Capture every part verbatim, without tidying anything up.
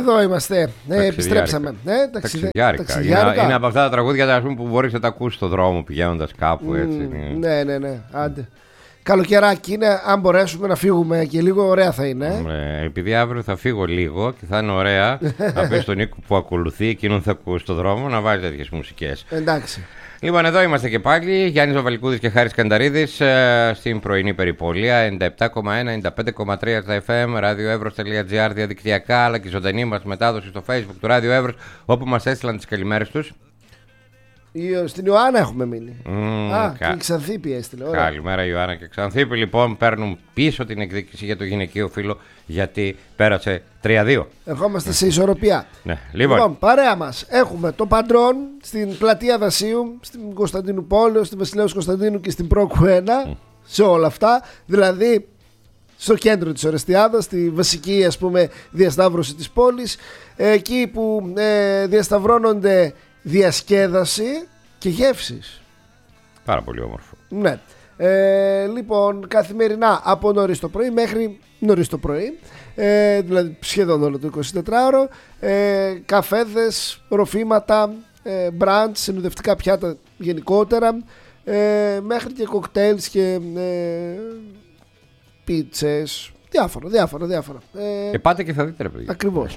εδώ είμαστε. Ε, επιστρέψαμε. Ε, ταξιδιάρικα. Ταξιδιάρικα. Είναι, είναι από αυτά τα τραγούδια ας πούμε, που μπορείς να τα ακούσεις στον δρόμο πηγαίνοντας κάπου έτσι. Mm, ναι, ναι, ναι. Άντε. Καλοκαιράκι είναι, αν μπορέσουμε να φύγουμε και λίγο, ωραία θα είναι. Ε, επειδή αύριο θα φύγω λίγο και θα είναι ωραία, θα πεις στον Νίκο που ακολουθεί, εκείνον θα ακούσει στον δρόμο, να βάζει τέτοιες μουσικές. Εντάξει. Λοιπόν, εδώ είμαστε και πάλι. Γιάννης Βαβαλικούδης και Χάρης Κανταρίδης ε, στην πρωινή περιπολία. ενενήντα επτά κόμμα ένα, ενενήντα πέντε κόμμα τρία στα εφ εμ, radioevros.gr διαδικτυακά, αλλά και η ζωντανή μας μετάδοση στο Facebook του Radio Evros, όπου μας έστειλαν τις καλημέρες τους. Στην Ιωάννα έχουμε μείνει. Mm, Α, κα... και η Ξανθήπη έστειλε. Ωραία. Καλημέρα Ιωάννα και Ξανθήπη. Λοιπόν, παίρνουν πίσω την εκδίκηση για το γυναικείο φύλο, γιατί πέρασε τρία δύο. Ερχόμαστε σε ισορροπία. Ναι, λοιπόν. λοιπόν, παρέα μας έχουμε το Παντρόν στην πλατεία Δασίου, στην Κωνσταντίνου Πόλεως, στην Βασιλέως Κωνσταντίνου και στην Πρόκου ένα. Mm. Σε όλα αυτά. Δηλαδή στο κέντρο της Ορεστιάδας, στη βασική ας πούμε διασταύρωση της πόλης, εκεί που ε, διασταυρώνονται διασκέδαση και γεύσεις. Πάρα πολύ όμορφο. Ναι. Ε, λοιπόν, καθημερινά από νωρίς το πρωί μέχρι νωρίς το πρωί, ε, δηλαδή σχεδόν όλο το εικοσιτετράωρο, ε, καφέδες, ροφήματα, ε, μπραντ, συνοδευτικά πιάτα γενικότερα, ε, μέχρι και κοκτέιλς και ε, πίτσες. Διάφορα, διάφορα, διάφορα. Ε, ε, πάτε και θα δείτε ρε παιδιά. Ακριβώς.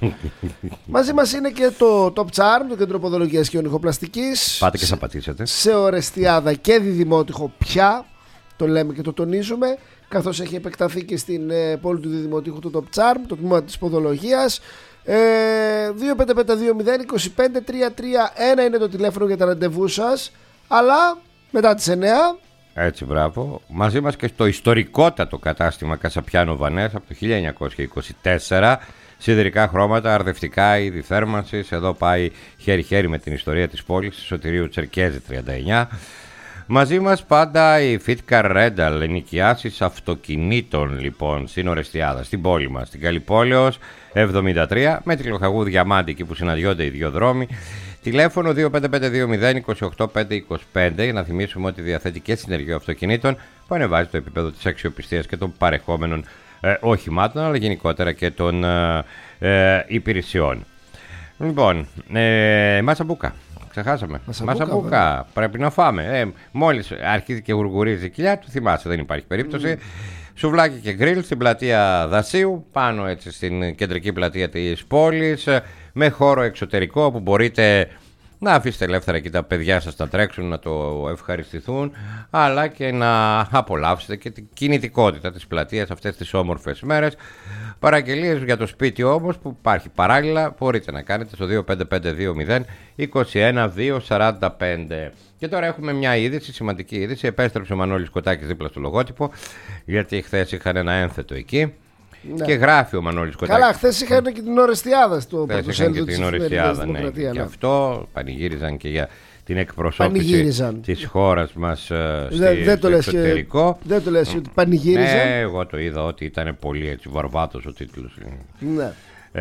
Μαζί μας είναι και το Top Charm, το Κέντρο Ποδολογίας και Ονυχοπλαστικής. Πάτε και θα πατήσετε. Σε Ορεστιάδα και Διδημότυχο πια, το λέμε και το τονίζουμε, καθώς έχει επεκταθεί και στην ε, πόλη του Διδημότυχου το Top Charm, το τμήμα της Ποδολογίας. ε, δύο πέντε πέντε δύο μηδέν δύο πέντε τρία τρία ένα είναι το τηλέφωνο για τα ραντεβού σας. Αλλά μετά τις εννιά. Έτσι, μπράβο. Μαζί μας και στο ιστορικότατο κατάστημα Κασαπιάνο Βανές από το χίλια εννιακόσια είκοσι τέσσερα. Σιδηρικά χρώματα, αρδευτικά, είδη θέρμανσης. Εδώ πάει χέρι-χέρι με την ιστορία της πόλης, Σωτηρίου Τσερκέζη τριάντα εννιά. Μαζί μας πάντα η Fitcar Rental, ενοικιάσεις αυτοκινήτων λοιπόν στην Ορεστιάδα, στην πόλη μας, στην Καλυπόλεως εβδομήντα τρία, με τη Λοχαγού Διαμάντη εκεί που συναντιόνται οι δύο δρόμοι. Τηλέφωνο δύο πέντε πέντε δύο μηδέν δύο οκτώ πέντε είκοσι πέντε, για να θυμίσουμε ότι διαθέτει και συνεργείο αυτοκινήτων που ανεβάζει το επίπεδο της αξιοπιστίας και των παρεχόμενων ε, οχημάτων, αλλά γενικότερα και των ε, ε, υπηρεσιών. Λοιπόν, ε, Μασαμπούκα. Ξεχάσαμε. Μασαμπούκα, Μασαμπούκα. Πρέπει να φάμε. Ε, μόλις αρχίζει και γουργουρίζει η κοιλιά του, θυμάσαι, δεν υπάρχει περίπτωση. Mm. Σουβλάκι και γκριλ στην πλατεία Δασίου, πάνω έτσι στην κεντρική πλατεία της πόλης, με χώρο εξωτερικό που μπορείτε να αφήσετε ελεύθερα εκεί τα παιδιά σας να τρέξουν, να το ευχαριστηθούν, αλλά και να απολαύσετε και την κινητικότητα της πλατείας αυτές τις όμορφες μέρες. Παραγγελίες για το σπίτι όμως που υπάρχει παράλληλα μπορείτε να κάνετε στο δύο πέντε πέντε δύο μηδέν δύο ένα δύο τέσσερα πέντε. Και τώρα έχουμε μια είδηση, σημαντική είδηση. Επέστρεψε ο Μανώλης Κοτάκης δίπλα στο λογότυπο, γιατί χθες είχαν ένα ένθετο εκεί. Ναι. Και γράφει ο Μανώλης Κοτάκης. Καλά, χθες είχαν και την Ορεστιάδα στο πρωτοσέλιδο της Ορεστιάδα, ναι. Και ναι. Αυτό πανηγύριζαν και για την εκπροσώπηση της χώρας μας στη, δεν στο εξωτερικό. Και, δεν το λες ότι πανηγύριζαν. Ναι, εγώ το είδα ότι ήταν πολύ έτσι βαρβάτος ο τίτλος. Ναι.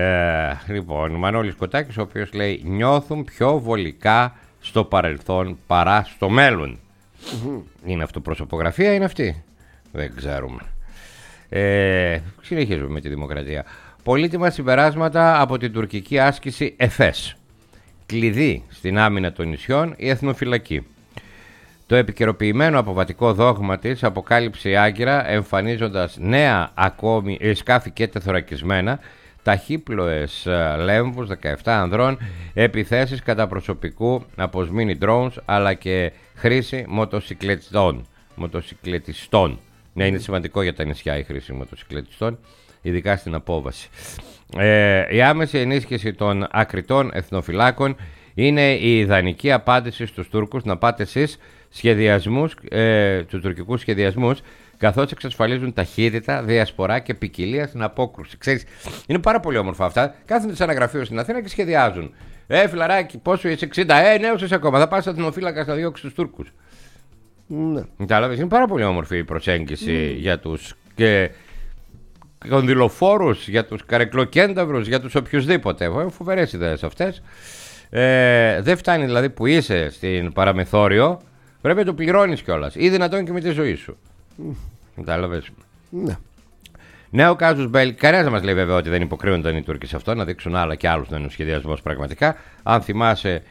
Ε, λοιπόν, ο Μανώλης Κοτάκης, ο οποίος λέει νιώθουν πιο βολικά στο παρελθόν παρά στο μέλλον. Mm-hmm. Είναι αυτοπροσωπογραφία, είναι αυτή? Δεν ξέρουμε. Ε, συνεχίζουμε με τη δημοκρατία. Πολύτιμα συμπεράσματα από την τουρκική άσκηση ΕΦΕΣ. Κλειδί στην άμυνα των νησιών η εθνοφυλακή. Το επικαιροποιημένο αποβατικό δόγμα της αποκάλυψε η Άγκυρα, εμφανίζοντας νέα ακόμη σκάφη και τεθωρακισμένα, ταχύπλοες λέμβους δεκαεπτά ανδρών, επιθέσεις κατά προσωπικού από μίνι drones, αλλά και χρήση μοτοσυκλετιστών. μοτοσυκλετιστών. Ναι, είναι σημαντικό για τα νησιά η χρήση μοτοσυκλετιστών, ειδικά στην απόβαση. Ε, η άμεση ενίσχυση των ακριτών εθνοφυλάκων είναι η ιδανική απάντηση στους Τούρκους να πάτε εσείς σχεδιασμούς, ε, τους τουρκικούς σχεδιασμούς, καθώς εξασφαλίζουν ταχύτητα, διασπορά και ποικιλία στην απόκρουση. Ξέρεις, είναι πάρα πολύ όμορφα αυτά. Κάθονται σε ένα γραφείο στην Αθήνα και σχεδιάζουν. Ε, φιλαράκι, πόσο είσαι, εξήντα, ε, νέος είσαι ακόμα. Θα πας εθνοφύλακας να διώξεις τους Τούρκους. Ναι. Είναι πάρα πολύ όμορφη η προσέγγιση mm. για τους και κονδυλοφόρους, για τους καρεκλοκένταυρους, για τους οποιουσδήποτε. Φοβερές ιδέες αυτές. Ε, δεν φτάνει δηλαδή που είσαι στην παραμεθόριο, πρέπει να το πληρώνεις κιόλας ή δυνατόν και με τη ζωή σου. Mm. Κατάλαβες. Ναι. Νέο κάζους μπέλ. Κανένα δεν μας λέει βέβαια ότι δεν υποκρίνονταν οι Τούρκοι σε αυτό, να δείξουν άλλα και άλλους να είναι ο σχεδιασμός πραγματικά. Αν θυμάσαι,